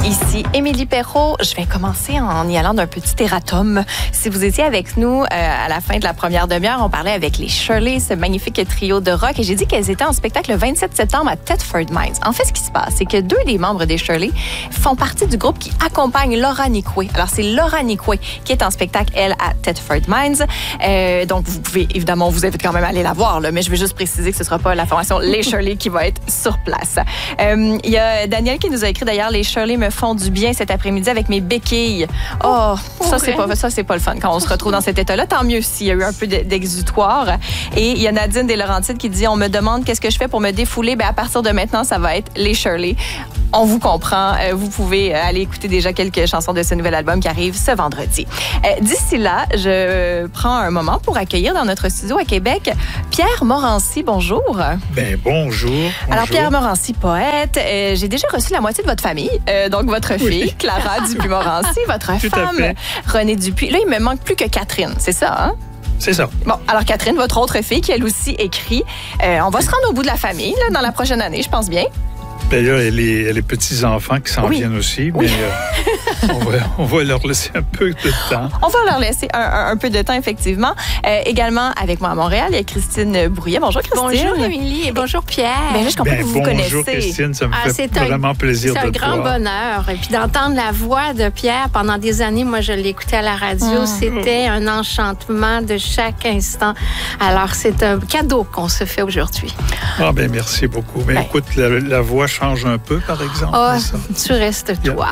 Ici Émilie Perrault. Je vais commencer en y allant d'un petit erratum. Si vous étiez avec nous à la fin de la première demi-heure, on parlait avec les Shirley, ce magnifique trio de rock, et j'ai dit qu'elles étaient en spectacle le 27 septembre à Thetford Mines. En fait, ce qui se passe, c'est que deux des membres des Shirley font partie du groupe qui accompagne Laura Nicoué. Alors, c'est Laura Nicoué qui est en spectacle, elle, à Thetford Mines. Donc, vous pouvez, évidemment, vous invite quand même à aller la voir, là, mais je vais juste préciser que ce ne sera pas la formation Les Shirley qui va être sur place. Il y a Daniel qui nous a écrit, d'ailleurs, les Shirley me font du bien cet après-midi avec mes béquilles. Oh, ça, c'est pas le fun quand on se retrouve dans cet état-là. Tant mieux s'il y a eu un peu d'exutoire. Et il y a Nadine des Laurentides qui dit, on me demande qu'est-ce que je fais pour me défouler. Ben, à partir de maintenant, ça va être les Shirley. On vous comprend. Vous pouvez aller écouter déjà quelques chansons de ce nouvel album qui arrive ce vendredi. D'ici là, je prends un moment pour accueillir dans notre studio à Québec Pierre Morancy. Bonjour. Ben, bonjour. Alors, Pierre Morancy, poète. J'ai déjà reçu la moitié de votre famille. Donc, votre fille, Clara Dupuis-Morancy, votre femme, Renée Dupuis. Là, il me manque plus que Catherine. C'est ça, hein? C'est ça. Bon, alors Catherine, votre autre fille, qui elle aussi écrit. On va se rendre au bout de la famille là, dans la prochaine année, je pense bien. D'ailleurs, elle a les petits-enfants qui s'en viennent aussi, mais on va leur laisser un peu de temps. On va leur laisser un peu de temps, effectivement. Également, avec moi à Montréal, il y a Christine Brouillet. Bonjour, Christine. Bonjour, Émilie, et bonjour, Pierre. Bien, je comprends que vous vous connaissez. Bonjour, Christine, ça me fait vraiment plaisir de te voir. C'est un grand bonheur. Et puis d'entendre la voix de Pierre pendant des années, moi, je l'écoutais à la radio. C'était un enchantement de chaque instant. Alors, c'est un cadeau qu'on se fait aujourd'hui. Ah, bien, merci beaucoup. Mais écoute, la voix change un peu, par exemple. Oh, tu restes toi.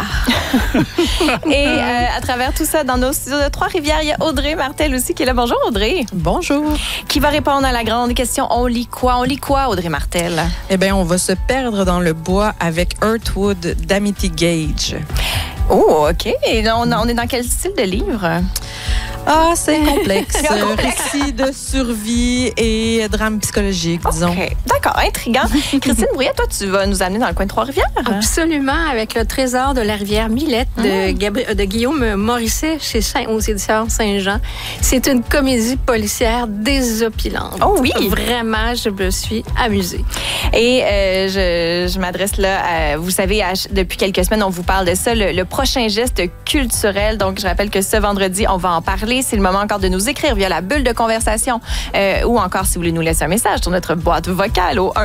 Et à travers tout ça, dans nos studios de Trois-Rivières, il y a Audrey Martel aussi qui est là. Bonjour, Audrey. Bonjour. Qui va répondre à la grande question, on lit quoi? On lit quoi, Audrey Martel? Eh bien, on va se perdre dans le bois avec Earthwood d'Amity Gage. Oh, OK. Et on est dans quel style de livre? Ah, c'est complexe. Récit de survie et drame psychologique, disons. OK. D'accord, intriguant. Christine Brouillet, toi, tu vas nous amener dans le coin de Trois-Rivières? Absolument, avec le trésor de la rivière Millette de Guillaume Morisset aux éditions Saint-Jean. C'est une comédie policière désopilante. Oh oui! Vraiment, je me suis amusée. Et je m'adresse là, vous savez, depuis quelques semaines, on vous parle de ça, le prochain geste culturel. Donc, je rappelle que ce vendredi, on va en parler. C'est le moment encore de nous écrire via la bulle de conversation ou encore si vous voulez nous laisser un message sur notre boîte vocale au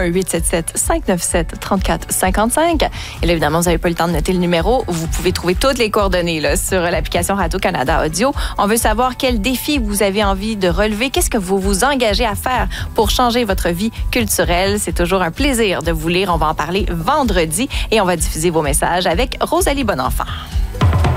1-877-597-3455. Et là, évidemment, vous n'avez pas le temps de noter le numéro. Vous pouvez trouver toutes les coordonnées là, sur l'application Radio-Canada Audio. On veut savoir quel défi vous avez envie de relever. Qu'est-ce que vous vous engagez à faire pour changer votre vie culturelle? C'est toujours un plaisir de vous lire. On va en parler vendredi et on va diffuser vos messages avec Rosalie Bonenfant.